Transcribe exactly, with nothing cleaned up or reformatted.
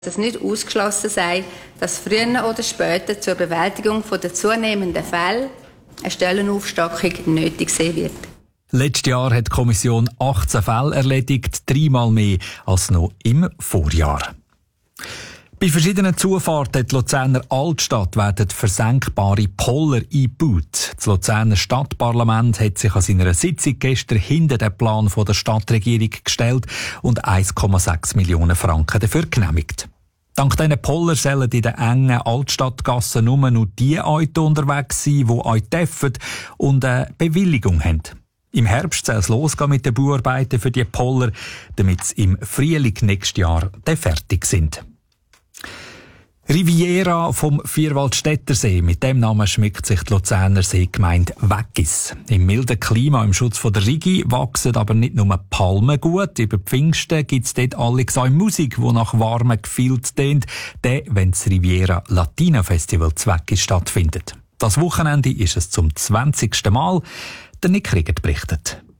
dass es nicht ausgeschlossen sei, dass früher oder später zur Bewältigung der zunehmenden Fälle eine Stellenaufstockung nötig sein wird. Letztes Jahr hat die Kommission achtzehn Fälle erledigt, dreimal mehr als noch im Vorjahr. Bei verschiedenen Zufahrten in die Luzerner Altstadt werden versenkbare Poller eingebaut. Das Luzerner Stadtparlament hat sich an seiner Sitzung gestern hinter den Plan der Stadtregierung gestellt und eins Komma sechs Millionen Franken dafür genehmigt. Dank diesen Poller sollen in den engen Altstadtgassen nur noch die Autos unterwegs sein, die euch dürfen und eine Bewilligung haben. Im Herbst soll es losgehen mit den Bauarbeiten für die Poller, damit sie im Frühling nächstes Jahr dann fertig sind. Riviera vom Vierwaldstättersee. Mit dem Namen schmückt sich die Luzerner Seegemeinde Weggis. Im milden Klima, im Schutz von der Rigi, wachsen aber nicht nur Palmen gut. Über Pfingsten gibt es dort alle Musik, die nach warmen Gefilden tönt, dann, wenn das Riviera Latina Festival zu Weggis stattfindet. Das Wochenende ist es zum zwanzigsten Mal. Der Nick Riegert berichtet.